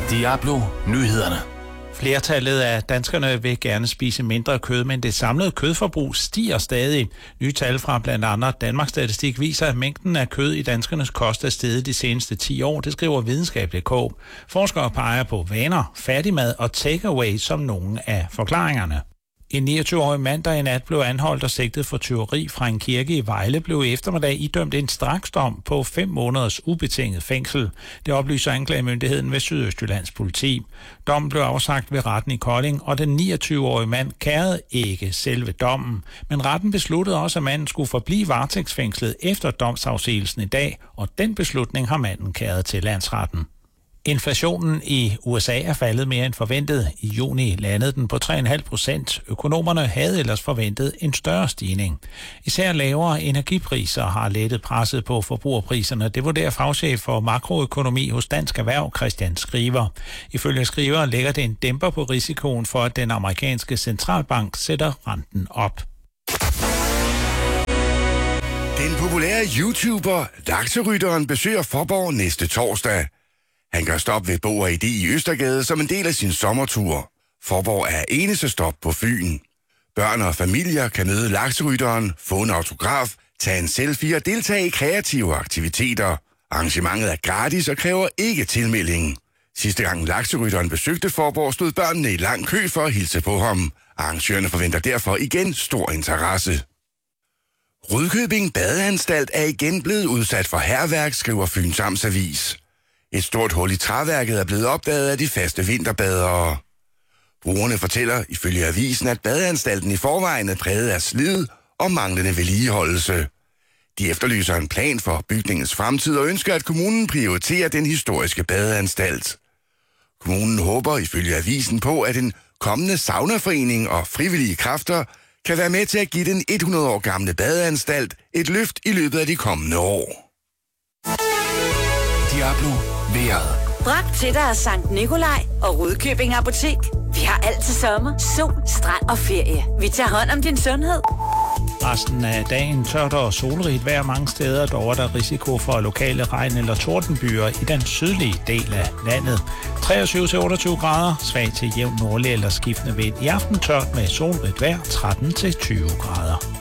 Diablo Nyhederne. Flertallet af danskerne vil gerne spise mindre kød, men det samlede kødforbrug stiger stadig. Nye tal fra blandt andet Danmarks Statistik viser, at mængden af kød i danskernes kost er steget de seneste 10 år. Det skriver videnskab.dk. Forskere peger på vaner, fattigmad og takeaway som nogle af forklaringerne. En 29-årig mand, der i nat blev anholdt og sigtet for tyveri fra en kirke i Vejle, blev i eftermiddag idømt en straksdom på 5 måneders ubetinget fængsel. Det oplyser anklagemyndigheden ved Sydøstjyllands politi. Dommen blev afsagt ved retten i Kolding, og den 29-årige mand kærede ikke selve dommen. Men retten besluttede også, at manden skulle forblive varetægtsfængslet efter domsafsigelsen i dag, og den beslutning har manden kæret til landsretten. Inflationen i USA er faldet mere end forventet. I juni landede den på 3,5%. Økonomerne havde ellers forventet en større stigning. Især lavere energipriser har lettet presset på forbrugerpriserne. Det vurderer fagchef for makroøkonomi hos Dansk Erhverv, Christian Skriver. Ifølge Skriver lægger det en dæmper på risikoen for, at den amerikanske centralbank sætter renten op. Den populære YouTuber Lakserytteren besøger Faaborg næste torsdag. Han gør stop ved Bog & ID i Østergade som en del af sin sommertur. Faaborg er eneste stop på Fyn. Børn og familier kan møde Lakserytteren, få en autograf, tage en selfie og deltage i kreative aktiviteter. Arrangementet er gratis og kræver ikke tilmelding. Sidste gang Lakserytteren besøgte Faaborg, stod børnene i lang kø for at hilse på ham. Arrangørerne forventer derfor igen stor interesse. Rudkøbing Badeanstalt er igen blevet udsat for hærværk, skriver Fyns Amtsavis. Et stort hul i træværket er blevet opdaget af de faste vinterbadere. Brugerne fortæller ifølge avisen, at badeanstalten i forvejen er præget af slid og manglende vedligeholdelse. De efterlyser en plan for bygningens fremtid og ønsker, at kommunen prioriterer den historiske badeanstalt. Kommunen håber ifølge avisen på, at en kommende saunaforening og frivillige kræfter kan være med til at give den 100 år gamle badeanstalt et løft i løbet af de kommende år. Diablo vejret. Bragt til dig af Sankt Nikolaj og Rudkøbing Apotek. Vi har alt til sommer, sol, strand og ferie. Vi tager hånd om din sundhed. Resten af dagen tørt og solrigt vejr mange steder, dog er der risiko for lokale regn- eller tordenbyer i den sydlige del af landet. 23-28 grader, svag til jævn nordlig eller skiftende vind. I aften tørt med solrigt vejr, 13-20 grader.